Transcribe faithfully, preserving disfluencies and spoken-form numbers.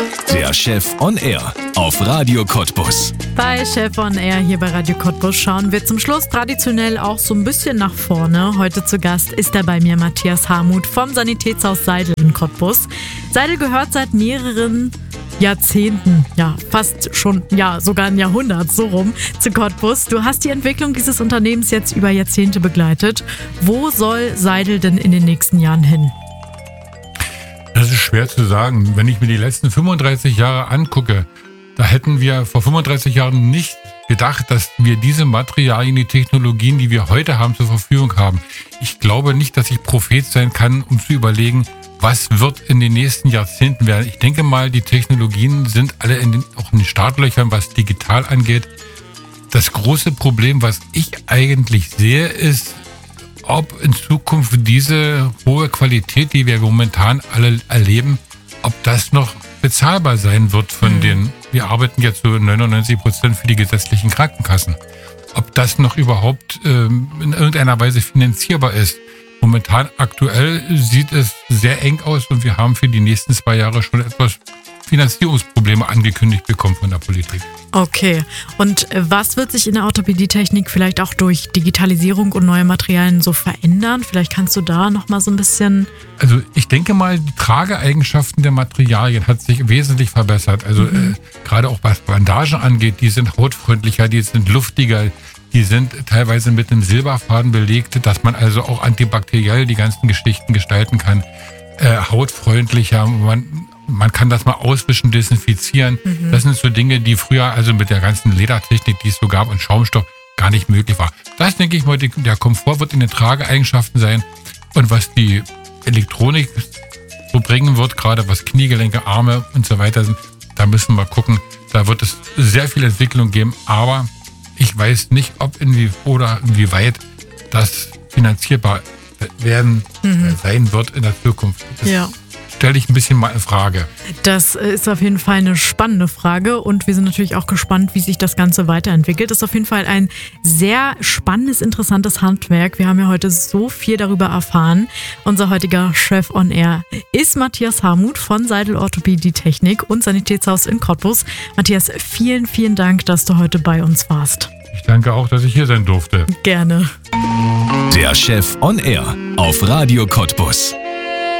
Der Chef on Air auf Radio Cottbus. Bei Chef on Air hier bei Radio Cottbus schauen wir zum Schluss traditionell auch so ein bisschen nach vorne. Heute zu Gast ist er bei mir Matthias Harmuth vom Sanitätshaus Seidel in Cottbus. Seidel gehört seit mehreren Jahrzehnten, ja fast schon, ja sogar ein Jahrhundert, so rum, zu Cottbus. Du hast die Entwicklung dieses Unternehmens jetzt über Jahrzehnte begleitet. Wo soll Seidel denn in den nächsten Jahren hin? Das ist schwer zu sagen. Wenn ich mir die letzten fünfunddreißig Jahre angucke, da hätten wir vor fünfunddreißig Jahren nicht gedacht, dass wir diese Materialien, die Technologien, die wir heute haben, zur Verfügung haben. Ich glaube nicht, dass ich Prophet sein kann, um zu überlegen, was wird in den nächsten Jahrzehnten werden. Ich denke mal, die Technologien sind alle in den, auch in den Startlöchern, was digital angeht. Das große Problem, was ich eigentlich sehe, ist, ob in Zukunft diese hohe Qualität, die wir momentan alle erleben, ob das noch bezahlbar sein wird von mhm. den, wir arbeiten jetzt so neunundneunzig Prozent für die gesetzlichen Krankenkassen. Ob das noch überhaupt ähm, in irgendeiner Weise finanzierbar ist. Momentan aktuell sieht es sehr eng aus und wir haben für die nächsten zwei Jahre schon etwas Finanzierungsprobleme angekündigt bekommen von der Politik. Okay. Und was wird sich in der Orthopädietechnik vielleicht auch durch Digitalisierung und neue Materialien so verändern? Vielleicht kannst du da noch mal so ein bisschen... Also ich denke mal, die Trageeigenschaften der Materialien hat sich wesentlich verbessert. Also mhm. äh, gerade auch was Bandagen angeht, die sind hautfreundlicher, die sind luftiger, die sind teilweise mit einem Silberfaden belegt, dass man also auch antibakteriell die ganzen Geschichten gestalten kann. Äh, hautfreundlicher, man... Man kann das mal auswischen, desinfizieren. Mhm. Das sind so Dinge, die früher also mit der ganzen Ledertechnik, die es so gab und Schaumstoff, gar nicht möglich war. Das denke ich mal, der Komfort wird in den Trageeigenschaften sein. Und was die Elektronik so bringen wird, gerade was Kniegelenke, Arme und so weiter sind, da müssen wir gucken. Da wird es sehr viel Entwicklung geben. Aber ich weiß nicht, ob inwie oder inwieweit das finanzierbar werden mhm. sein wird in der Zukunft. Das ja. stelle ich ein bisschen mal in Frage. Das ist auf jeden Fall eine spannende Frage und wir sind natürlich auch gespannt, wie sich das Ganze weiterentwickelt. Das ist auf jeden Fall ein sehr spannendes, interessantes Handwerk. Wir haben ja heute so viel darüber erfahren. Unser heutiger Chef on Air ist Matthias Harmuth von Seidel Orthopädie-Technik und Sanitätshaus in Cottbus. Matthias, vielen, vielen Dank, dass du heute bei uns warst. Ich danke auch, dass ich hier sein durfte. Gerne. Der Chef on Air auf Radio Cottbus.